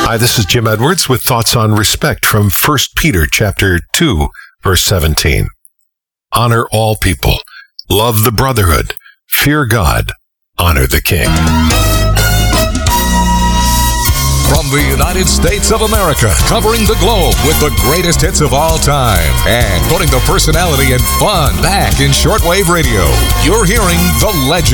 Hi, this is Jim Edwards with thoughts on respect from 1 Peter chapter 2, verse 17. Honor all people, love the brotherhood, fear God, honor the king. From the United States of America, covering the globe with the greatest hits of all time and putting the personality and fun back in shortwave radio, you're hearing the legend.